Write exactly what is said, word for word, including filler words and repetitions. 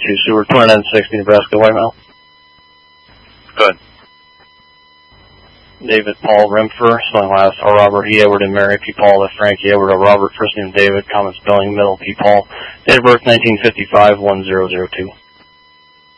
two Sewer, twenty-nine sixty, Nebraska, white male. Good. David Paul Remfer, spelling last R. Robert E. Edward and Mary P. Paul, F. Frankie Edward O. Robert, first name David, common spelling, middle P. Paul, date of birth nineteen fifty-five, one zero zero two.